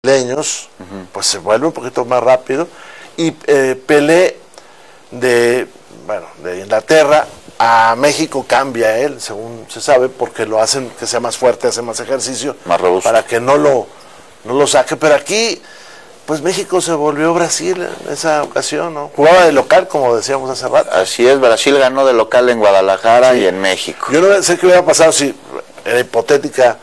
brasileños, pues se vuelve un poquito más rápido, y Pelé de Inglaterra a México cambia él, según se sabe, porque lo hacen que sea más fuerte, hace más ejercicio, más robusto, para que no lo saque. Pero aquí, pues México se volvió Brasil en esa ocasión, ¿no? Jugaba de local, como decíamos hace rato. Así es, Brasil ganó de local en Guadalajara y en México. Yo no sé qué hubiera pasado si era hipotética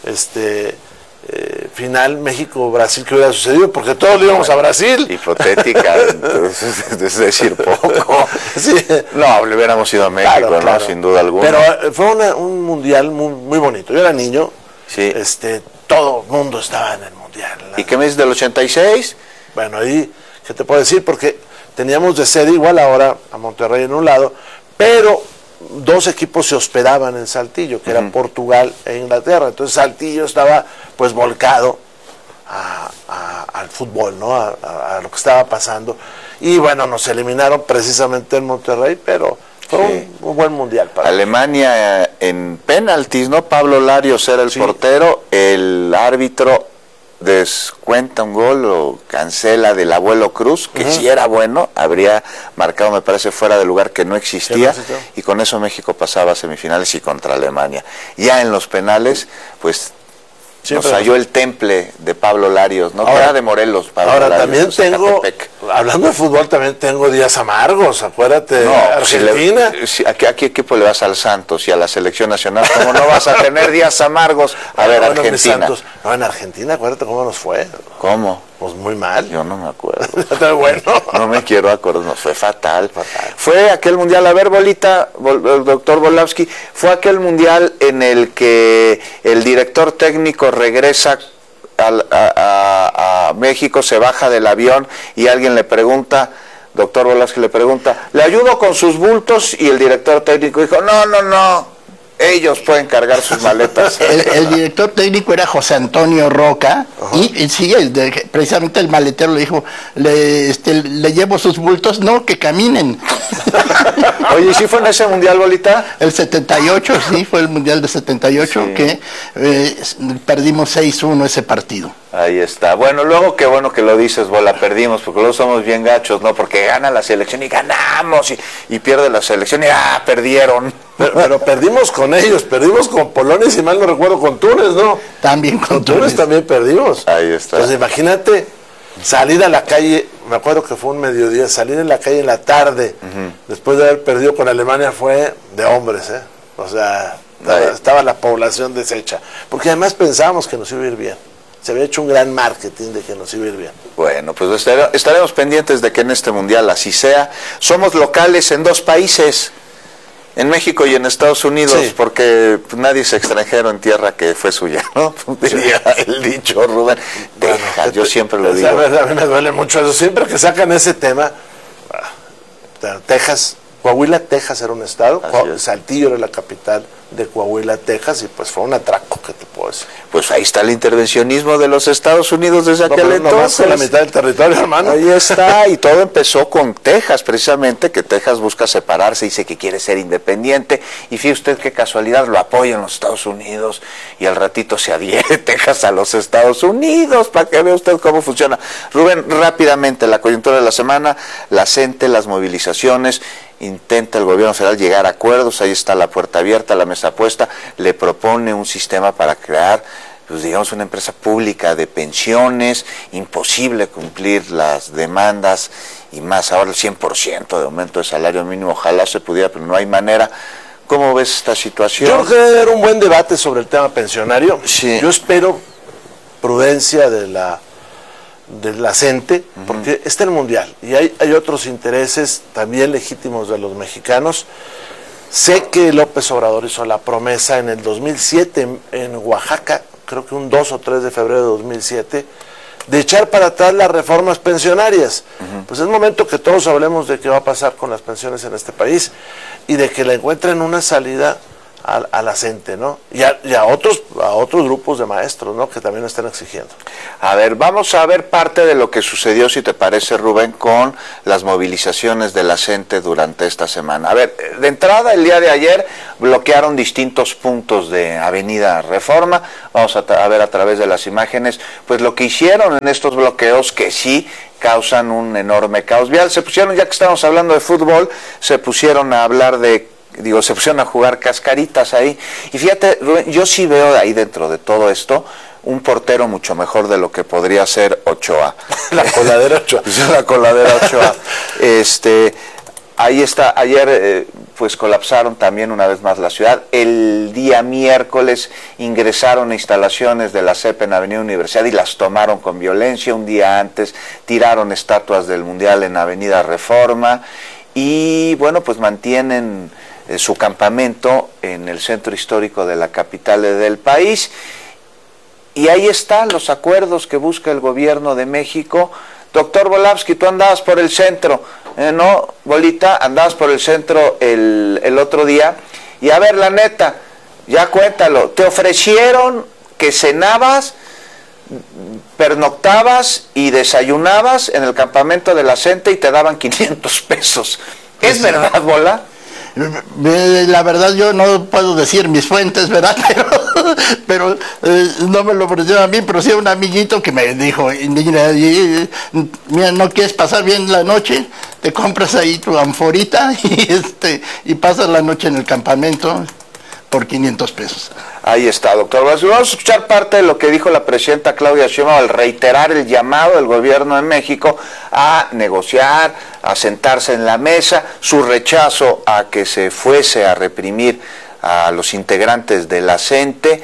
final México-Brasil, que hubiera sucedido, porque todos le íbamos a Brasil. Hipotética, es decir, poco. Sí. No, le hubiéramos ido a México, claro. ¿No? Sin duda alguna. Pero fue un mundial muy bonito. Yo era niño, sí. Todo el mundo estaba en el mundial. ¿Y qué me dices del 86? Bueno, ahí, ¿qué te puedo decir? Porque teníamos de sede igual ahora a Monterrey en un lado, pero dos equipos se hospedaban en Saltillo, que eran Portugal e Inglaterra. Entonces Saltillo estaba pues volcado al fútbol, ¿no? A lo que estaba pasando. Y bueno, nos eliminaron precisamente en Monterrey, pero fue un buen mundial para Alemania en penaltis, ¿no? Pablo Larios era el portero, el árbitro descuenta un gol o cancela del Abuelo Cruz, que sí era bueno, habría marcado, me parece, fuera de lugar, que no existía, y con eso México pasaba a semifinales y contra Alemania. Ya en los penales, pues nos falló el temple de Pablo Larios, ¿no? Ahora de Morelos, Pablo ahora Larios, también tengo, hablando de fútbol, también tengo días amargos, acuérdate, no, Argentina. ¿A qué equipo le vas? Al Santos y a la selección nacional, ¿cómo no vas a tener días amargos? A ver, Argentina. No, en Argentina, acuérdate cómo nos fue. ¿Cómo? Pues muy mal. Yo no me acuerdo. Bueno. No me quiero acordar, nos fue fatal. Fue aquel mundial, a ver, Bolita, doctor Volavsky, fue aquel mundial en el que el director técnico regresa a México, se baja del avión y alguien le pregunta, doctor Volavsky le pregunta, ¿le ayudo con sus bultos? Y el director técnico dijo, no, ellos pueden cargar sus maletas. El director técnico era José Antonio Roca, y sí, precisamente el maletero le dijo, le llevo sus bultos, no, que caminen. Oye, ¿sí fue en ese mundial, Bolita? El 78, sí, fue el mundial de 78, que perdimos 6-1 ese partido. Ahí está. Bueno, luego qué bueno que lo dices, Bola, perdimos, porque luego somos bien gachos, ¿no? Porque gana la selección y ganamos, y pierde la selección y perdieron. Pero perdimos con ellos, perdimos con Polonia, y si mal no recuerdo, con Túnez, ¿no? También con Túnez también perdimos. Ahí está. Entonces imagínate salir a la calle, me acuerdo que fue un mediodía, salir en la calle en la tarde, después de haber perdido con Alemania, fue de hombres, O sea, estaba la población deshecha, porque además pensábamos que nos iba a ir bien. Se había hecho un gran marketing de que nos iba a ir bien. Bueno, pues estaremos pendientes de que en este mundial así sea. Somos locales en dos países, en México y en Estados Unidos, porque nadie es extranjero en tierra que fue suya, ¿no? Diría el dicho, Rubén. Texas, yo siempre lo digo. A mí me duele mucho eso. Siempre que sacan ese tema, Texas, Coahuila, Texas era un estado, Saltillo era la capital de Coahuila, Texas, y pues fue un atraco, ¿qué te puedo decir? Pues ahí está el intervencionismo de los Estados Unidos desde aquel entonces. Con la mitad del territorio, hermano. Ahí está, y todo empezó con Texas, precisamente, que Texas busca separarse, dice que quiere ser independiente, y fíjese usted qué casualidad, lo apoyan los Estados Unidos, y al ratito se adhiere Texas a los Estados Unidos, para que vea usted cómo funciona. Rubén, rápidamente, la coyuntura de la semana, la CENTE, las movilizaciones, intenta el gobierno federal llegar a acuerdos, ahí está la puerta abierta, la mesa puesta, le propone un sistema para crear, pues digamos, una empresa pública de pensiones, imposible cumplir las demandas y más, ahora el 100% de aumento de salario mínimo, ojalá se pudiera, pero no hay manera. ¿Cómo ves esta situación? Yo creo que debe haber un buen debate sobre el tema pensionario. Sí. Yo espero prudencia de la CENTE, porque está el mundial y hay otros intereses también legítimos de los mexicanos. Sé que López Obrador hizo la promesa en el 2007 en Oaxaca, creo que un 2 o 3 de febrero de 2007, de echar para atrás las reformas pensionarias. Pues es momento que todos hablemos de qué va a pasar con las pensiones en este país y de que le encuentren una salida a la gente, ¿no? Y a otros grupos de maestros, ¿no? Que también lo están exigiendo. A ver, vamos a ver parte de lo que sucedió, si te parece, Rubén, con las movilizaciones de la gente durante esta semana. A ver, de entrada, el día de ayer bloquearon distintos puntos de Avenida Reforma. Vamos a ver a través de las imágenes, pues lo que hicieron en estos bloqueos, que sí causan un enorme caos vial. Se pusieron, ya que estamos hablando de fútbol, se pusieron a hablar se pusieron a jugar cascaritas ahí. Y fíjate, Rubén, yo sí veo ahí dentro de todo esto un portero mucho mejor de lo que podría ser Ochoa. La coladera Ochoa. La coladera Ochoa. Ahí está, ayer pues colapsaron también una vez más la ciudad. El día miércoles ingresaron a instalaciones de la CEP en Avenida Universidad y las tomaron con violencia. Un día antes tiraron estatuas del Mundial en Avenida Reforma y bueno, pues mantienen su campamento en el centro histórico de la capital del país. Y ahí están los acuerdos que busca el gobierno de México. Doctor Volavsky, tú andabas por el centro, ¿no, Bolita? Andabas por el centro el otro día. Y a ver, la neta, ya cuéntalo, ¿te ofrecieron que cenabas, pernoctabas y desayunabas en el campamento de la CENTE y te daban 500 pesos? ¿Es verdad, Bola? La verdad yo no puedo decir mis fuentes, ¿verdad? Pero no me lo ofrecieron a mí, pero sí a un amiguito que me dijo, mira, ¿no quieres pasar bien la noche? Te compras ahí tu anforita y pasas la noche en el campamento por 500 pesos. Ahí está, doctor. Vamos a escuchar parte de lo que dijo la presidenta Claudia Sheinbaum al reiterar el llamado del gobierno de México a negociar, a sentarse en la mesa, su rechazo a que se fuese a reprimir a los integrantes de la CENTE.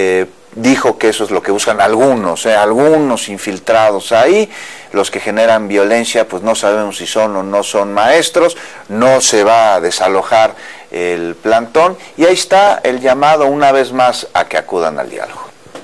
Dijo que eso es lo que buscan algunos infiltrados ahí, los que generan violencia, pues no sabemos si son o no son maestros, no se va a desalojar el plantón, y ahí está el llamado una vez más a que acudan al diálogo.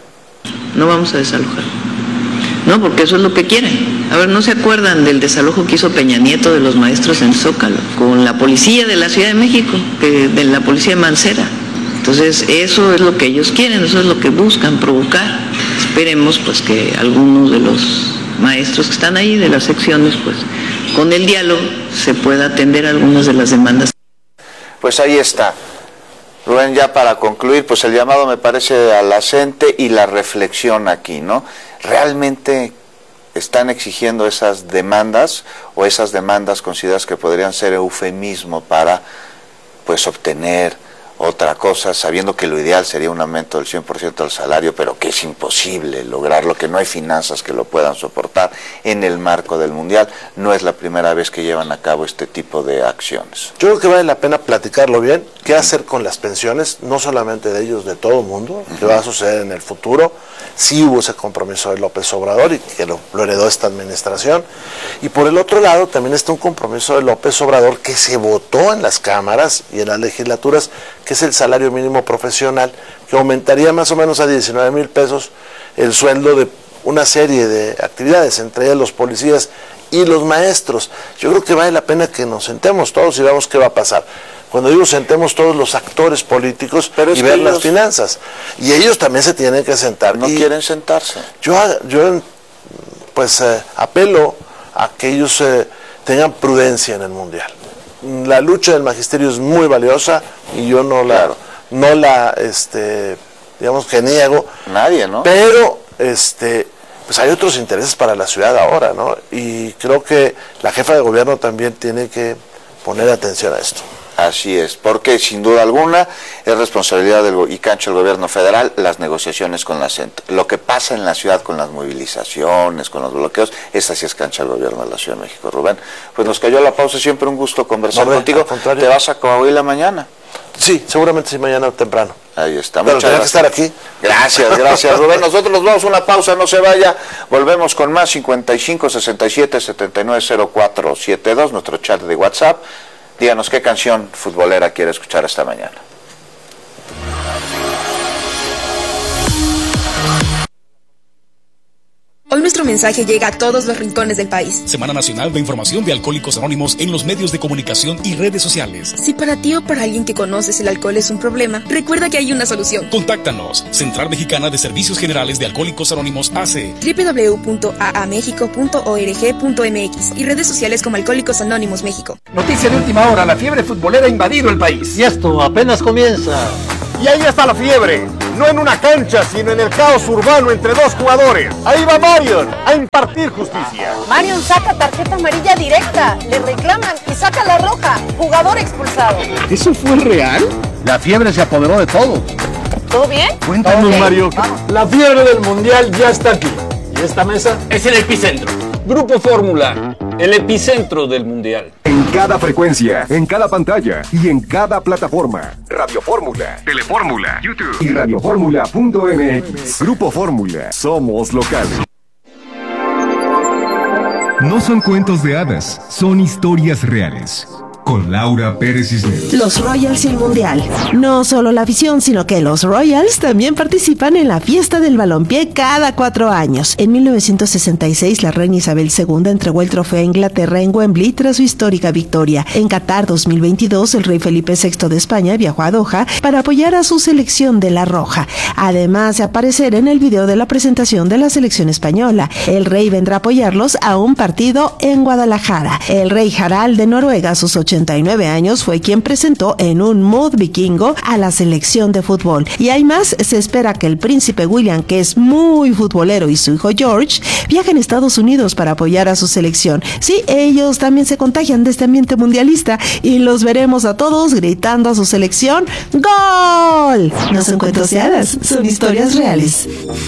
No vamos a desalojar, no, porque eso es lo que quieren. A ver, ¿no se acuerdan del desalojo que hizo Peña Nieto de los maestros en Zócalo, con la policía de la Ciudad de México, de la policía de Mancera? Entonces, eso es lo que ellos quieren, eso es lo que buscan provocar. Esperemos pues que algunos de los maestros que están ahí, de las secciones, pues con el diálogo se pueda atender algunas de las demandas. Pues ahí está. Rubén, ya para concluir, pues el llamado me parece a la CENTE y la reflexión aquí, ¿no? ¿Realmente están exigiendo esas demandas o esas demandas consideradas que podrían ser eufemismo para pues obtener otra cosa, sabiendo que lo ideal sería un aumento del 100% del salario, pero que es imposible lograrlo, que no hay finanzas que lo puedan soportar en el marco del Mundial? No es la primera vez que llevan a cabo este tipo de acciones. Yo creo que vale la pena platicarlo bien, qué hacer con las pensiones, no solamente de ellos, de todo el mundo, qué va a suceder en el futuro. Sí hubo ese compromiso de López Obrador y que lo heredó esta administración. Y por el otro lado también está un compromiso de López Obrador que se votó en las cámaras y en las legislaturas, que es el salario mínimo profesional, que aumentaría más o menos a 19,000 pesos el sueldo de una serie de actividades, entre ellas los policías y los maestros. Yo creo que vale la pena que nos sentemos todos y veamos qué va a pasar. Cuando digo sentemos todos los actores políticos y ver las finanzas. Y ellos también se tienen que sentar. No quieren sentarse. Yo pues apelo a que ellos tengan prudencia en el Mundial. La lucha del magisterio es muy valiosa y yo no la digamos que niego. Nadie, ¿no? Pero pues hay otros intereses para la ciudad ahora, ¿no? Y creo que la jefa de gobierno también tiene que poner atención a esto. Así es, porque sin duda alguna es responsabilidad y cancha del gobierno federal las negociaciones con la CENTE. Lo que pasa en la ciudad con las movilizaciones, con los bloqueos, esa sí es cancha del gobierno de la Ciudad de México. Rubén, pues nos cayó la pausa, siempre un gusto conversar contigo. ¿Te vas a Coahuila mañana? Sí, seguramente sí, mañana temprano. Ahí está. Pero tendrá que estar aquí. Gracias Rubén. Nosotros nos vamos a una pausa, no se vaya. Volvemos con más 55 67 79 04 72, nuestro chat de WhatsApp. Díganos qué canción futbolera quiere escuchar esta mañana. Hoy nuestro mensaje llega a todos los rincones del país. Semana Nacional de Información de Alcohólicos Anónimos en los medios de comunicación y redes sociales. Si para ti o para alguien que conoces el alcohol es un problema, recuerda que hay una solución. Contáctanos. Central Mexicana de Servicios Generales de Alcohólicos Anónimos AC. www.aamexico.org.mx y redes sociales como Alcohólicos Anónimos México. Noticia de última hora, la fiebre futbolera ha invadido el país. Y esto apenas comienza. Y ahí está la fiebre, no en una cancha, sino en el caos urbano entre dos jugadores. Ahí va Marion a impartir justicia. Marion saca tarjeta amarilla directa, le reclaman y saca la roja, jugador expulsado. ¿Eso fue real? La fiebre se apoderó de todo. ¿Todo bien? Cuéntanos, Mario. La fiebre del mundial ya está aquí. ¿Y esta mesa? Es el epicentro. Grupo Fórmula, el epicentro del mundial. En cada frecuencia, en cada pantalla y en cada plataforma. Radio Fórmula, Telefórmula, YouTube y radioformula.mx. Grupo Fórmula, somos locales. No son cuentos de hadas, son historias reales. Con Laura Pérez Cisneros. Los Royals y el Mundial. No solo la afición, sino que los Royals también participan en la fiesta del balompié cada 4 años. En 1966, la reina Isabel II entregó el trofeo a Inglaterra en Wembley tras su histórica victoria. En Qatar 2022, el rey Felipe VI de España viajó a Doha para apoyar a su selección de la Roja. Además de aparecer en el video de la presentación de la selección española, el rey vendrá a apoyarlos a un partido en Guadalajara. El rey Harald de Noruega, a sus 89 años, fue quien presentó en un mood vikingo a la selección de fútbol. Y hay más, se espera que el príncipe William, que es muy futbolero, y su hijo George viajen a Estados Unidos para apoyar a su selección. Sí, ellos también se contagian de este ambiente mundialista y los veremos a todos gritando a su selección ¡Gol! No son cuentos de hadas, son historias reales.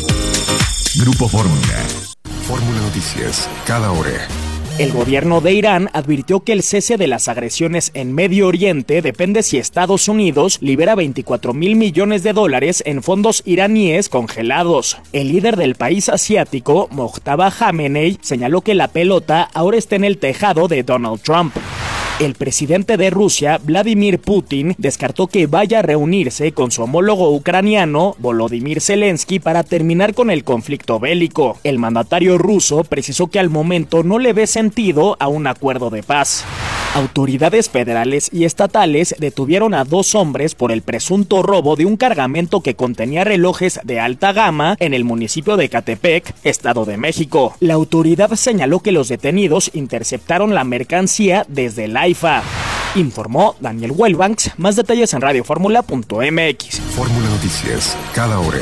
Grupo Fórmula. Fórmula Noticias, cada hora. El gobierno de Irán advirtió que el cese de las agresiones en Medio Oriente depende si Estados Unidos libera $24,000 millones en fondos iraníes congelados. El líder del país asiático, Mojtaba Khamenei, señaló que la pelota ahora está en el tejado de Donald Trump. El presidente de Rusia, Vladimir Putin, descartó que vaya a reunirse con su homólogo ucraniano, Volodymyr Zelensky, para terminar con el conflicto bélico. El mandatario ruso precisó que al momento no le ve sentido a un acuerdo de paz. Autoridades federales y estatales detuvieron a 2 hombres por el presunto robo de un cargamento que contenía relojes de alta gama en el municipio de Ecatepec, Estado de México. La autoridad señaló que los detenidos interceptaron la mercancía desde el AIFA. Informó Daniel Wellbanks. Más detalles en radioformula.mx. Fórmula Noticias, cada hora.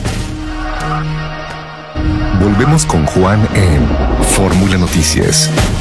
Volvemos con Juan en Fórmula Noticias.